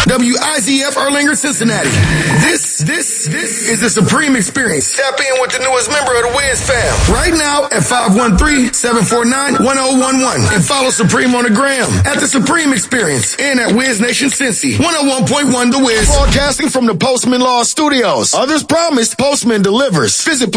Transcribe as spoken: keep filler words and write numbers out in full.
W I Z F Erlanger, Cincinnati. This, this, this is the Supreme Experience. Tap in with the newest member of the Wiz fam. Right now at five one three, seven four nine, one oh one one. And follow Supreme on the gram at the Supreme Experience and at Wiz Nation Cincy. one oh one point one The Wiz. Broadcasting from the Postman Law Studios. Others promised, Postman delivers. Visit